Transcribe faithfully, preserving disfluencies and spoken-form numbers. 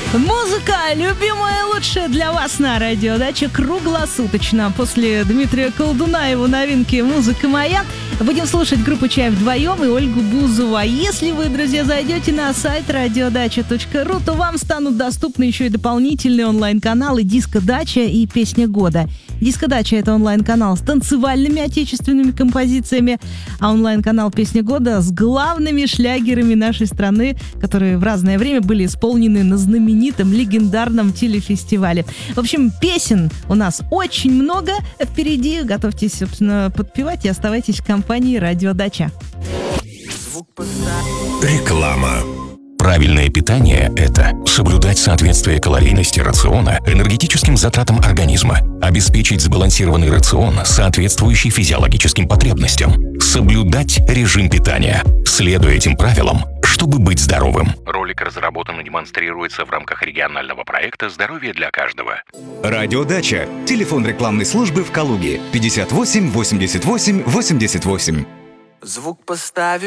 Музыка, любимая, лучшая для вас на радиодаче круглосуточно. После Дмитрия Колдуна и его новинки «Музыка моя» будем слушать группу «Чай вдвоем» и Ольгу Бузову. А если вы, друзья, зайдете на сайт радиодача точка ру, то вам станут доступны еще и дополнительные онлайн-каналы «Диско-дача» и «Песня года». «Диско-дача» — это онлайн-канал с танцевальными отечественными композициями, а онлайн-канал «Песня года» с главными шлягерами нашей страны, которые в разное время были исполнены на знаменитом легендарном телефестивале. В общем, песен у нас очень много впереди. Готовьтесь, собственно, подпевать и оставайтесь в компании «Радиодача». Реклама. Правильное питание – это соблюдать соответствие калорийности рациона энергетическим затратам организма, обеспечить сбалансированный рацион, соответствующий физиологическим потребностям, соблюдать режим питания, следуя этим правилам, чтобы быть здоровым. Ролик разработан и демонстрируется в рамках регионального проекта «Здоровье для каждого». Радиодача. Телефон рекламной службы в Калуге. пятьдесят восемь восемьдесят восемь восемьдесят восемь. Звук поставим.